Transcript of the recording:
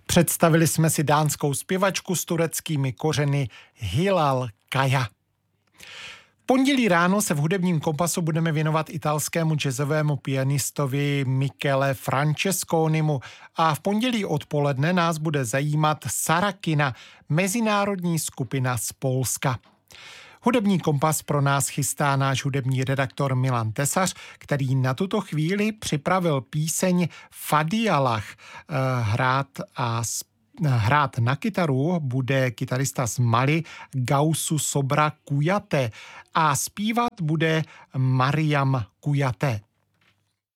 Představili jsme si dánskou zpěvačku s tureckými kořeny Hilal Kaya. V pondělí ráno se v hudebním kompasu budeme věnovat italskému jazzovému pianistovi Michele Francesconimu a v pondělí odpoledne nás bude zajímat Sarakina, mezinárodní skupina z Polska. Hudební kompas pro nás chystá náš hudební redaktor Milan Tesař, který na tuto chvíli připravil píseň Fadialach. Hrát na kytaru bude kytarista z Mali Gausu Sobra Kouyaté a zpívat bude Mariam Kouyaté.